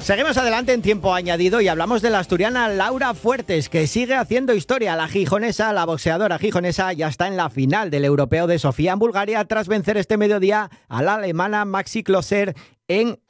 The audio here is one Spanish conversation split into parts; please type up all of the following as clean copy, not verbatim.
Seguimos adelante en tiempo añadido y hablamos de la asturiana Laura Fuertes, que sigue haciendo historia. La gijonesa, la boxeadora gijonesa, ya está en la final del Europeo de Sofía en Bulgaria tras vencer este mediodía a la alemana Maxi Closer en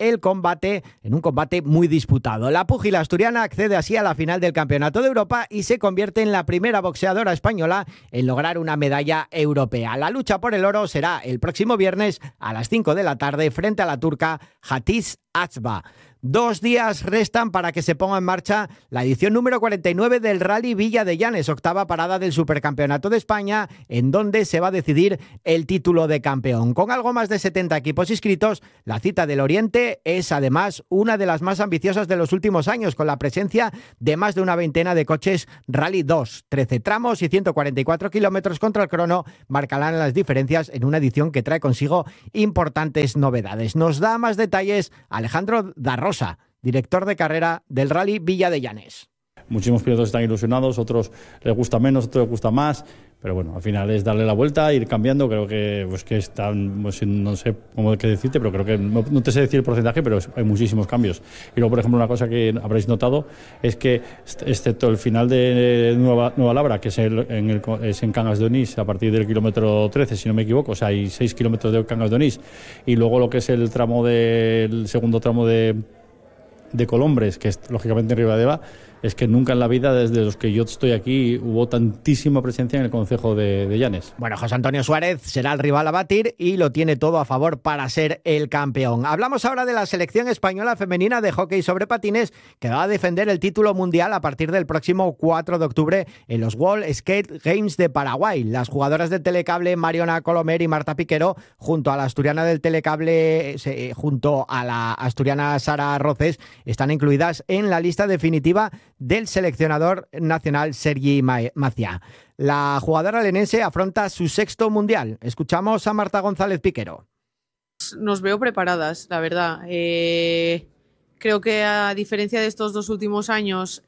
un combate muy disputado. La púgila asturiana accede así a la final del Campeonato de Europa y se convierte en la primera boxeadora española en lograr una medalla europea. La lucha por el oro será el próximo viernes a las 5 de la tarde frente a la turca Hatice Açba. 2 días restan para que se ponga en marcha la edición número 49 del Rally Villa de Llanes, octava parada del Supercampeonato de España, en donde se va a decidir el título de campeón. Con algo más de 70 equipos inscritos, la cita del Oriente es además una de las más ambiciosas de los últimos años, con la presencia de más de una veintena de coches Rally 2. 13 tramos y 144 kilómetros contra el crono marcarán las diferencias en una edición que trae consigo importantes novedades. Nos da más detalles Alejandro Darrosa, director de carrera del Rally Villa de Llanes. Muchísimos pilotos están ilusionados, otros les gusta menos, otros les gusta más, pero bueno, al final es darle la vuelta, ir cambiando. Creo que están, no sé cómo qué decirte, pero creo que no te sé decir el porcentaje, pero hay muchísimos cambios. Y luego, por ejemplo, una cosa que habréis notado es que, excepto el final de Nueva Labra, que es en Cangas de Onís, a partir del kilómetro 13, si no me equivoco, o sea, hay 6 kilómetros de Cangas de Onís, y luego lo que es el segundo tramo de Colombres, que es lógicamente en Ribadeva, es que nunca en la vida, desde los que yo estoy aquí, hubo tantísima presencia en el concejo de Llanes. Bueno, José Antonio Suárez será el rival a batir y lo tiene todo a favor para ser el campeón. Hablamos ahora de la selección española femenina de hockey sobre patines, que va a defender el título mundial a partir del próximo 4 de octubre en los World Skate Games de Paraguay. Las jugadoras del Telecable Mariona Colomer y Marta Piquero, junto a la asturiana del Telecable, junto a la asturiana Sara Roces, están incluidas en la lista definitiva del seleccionador nacional Sergi Macià. La jugadora lenense afronta su 6º mundial. Escuchamos a Marta González Piquero. Nos veo preparadas, la verdad. Creo que a diferencia de estos 2 últimos años,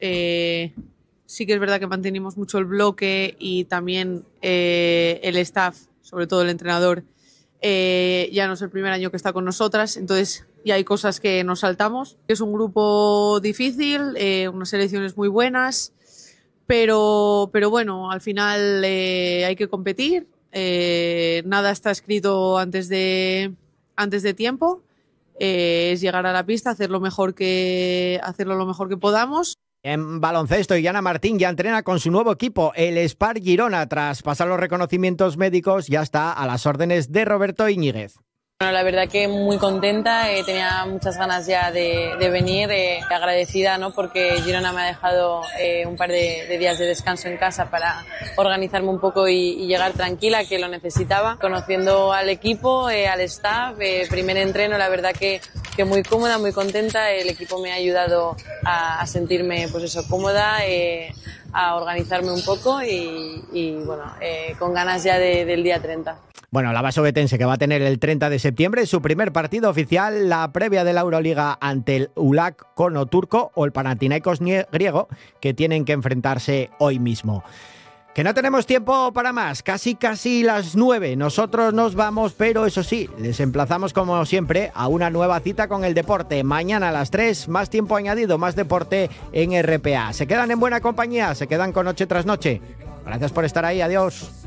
sí que es verdad que mantenimos mucho el bloque y también el staff, sobre todo el entrenador, ya no es el primer año que está con nosotras, entonces ya hay cosas que nos saltamos. Es un grupo difícil, unas elecciones muy buenas, pero bueno, al final hay que competir, nada está escrito antes de tiempo, es llegar a la pista, hacerlo lo mejor que podamos. En baloncesto, Iliana Martín ya entrena con su nuevo equipo, el Spar Girona. Tras pasar los reconocimientos médicos, ya está a las órdenes de Roberto Iñiguez. Bueno, la verdad que muy contenta, tenía muchas ganas ya de venir, agradecida, ¿no? Porque Girona me ha dejado un par de días de descanso en casa para organizarme un poco y llegar tranquila, que lo necesitaba. Conociendo al equipo, al staff, primer entreno, la verdad que muy cómoda, muy contenta. El equipo me ha ayudado a sentirme, pues eso, cómoda, a organizarme un poco y bueno, con ganas ya del día 30. Bueno, la basovetense, que va a tener el 30 de septiembre su primer partido oficial, la previa de la Euroliga ante el ULAC Kono turco o el Panathinaikos griego, que tienen que enfrentarse hoy mismo. Que no tenemos tiempo para más, casi las 9. Nosotros nos vamos, pero eso sí, les emplazamos como siempre a una nueva cita con el deporte. Mañana a las 3, más tiempo añadido, más deporte en RPA. Se quedan en buena compañía, se quedan con Noche tras Noche. Gracias por estar ahí, adiós.